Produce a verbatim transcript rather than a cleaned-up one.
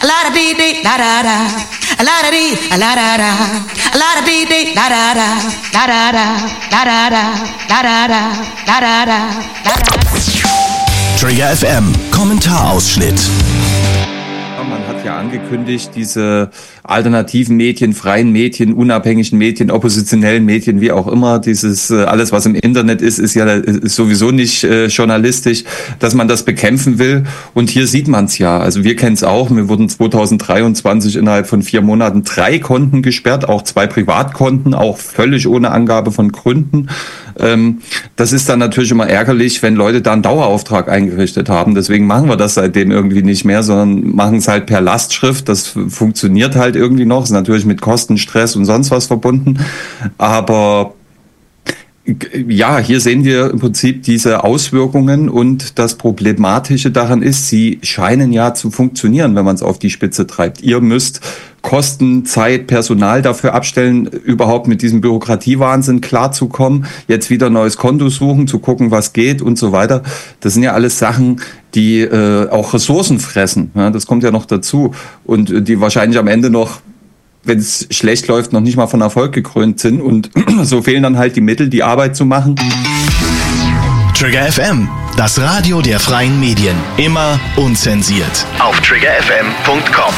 la da dee dee la da da, la da dee la da da, la da dee dee la da da, la da da, la da da, la da da, la da da, la da. Trigger F M Kommentarausschnitt. Man hat ja angekündigt, diese alternativen Medien, freien Medien, unabhängigen Medien, oppositionellen Medien, wie auch immer, dieses äh, alles, was im Internet ist, ist ja ist sowieso nicht äh, journalistisch, dass man das bekämpfen will. Und hier sieht man es ja. Also wir kennen es auch. Mir wurden zwanzig dreiundzwanzig innerhalb von vier Monaten drei Konten gesperrt, auch zwei Privatkonten, auch völlig ohne Angabe von Gründen. Ähm, das ist dann natürlich immer ärgerlich, wenn Leute da einen Dauerauftrag eingerichtet haben. Deswegen machen wir das seitdem irgendwie nicht mehr, sondern machen es halt per Lastschrift. Das funktioniert halt irgendwie noch. Ist natürlich mit Kosten, Stress und sonst was verbunden. Aber ja, hier sehen wir im Prinzip diese Auswirkungen, und das Problematische daran ist, sie scheinen ja zu funktionieren, wenn man es auf die Spitze treibt. Ihr müsst Kosten, Zeit, Personal dafür abstellen, überhaupt mit diesem Bürokratiewahnsinn klarzukommen, jetzt wieder ein neues Konto suchen, zu gucken, was geht und so weiter. Das sind ja alles Sachen, die äh, auch Ressourcen fressen. Ja, das kommt ja noch dazu, und äh, die wahrscheinlich am Ende noch, wenn es schlecht läuft, noch nicht mal von Erfolg gekrönt sind. Und so fehlen dann halt die Mittel, die Arbeit zu machen. Trigger F M, das Radio der freien Medien. Immer unzensiert. Auf trigger f m punkt com.